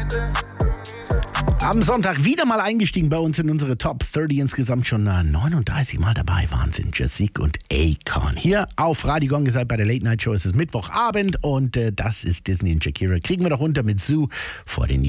Am Sonntag wieder mal eingestiegen bei uns in unsere Top 30, insgesamt schon 39 Mal dabei. Wahnsinn, Jessic und Akon. Hier auf Radio Gong, ihr seid bei der Late Night Show, es ist Mittwochabend und das ist Disney und Shakira. Kriegen wir doch runter mit Zoo vor den News.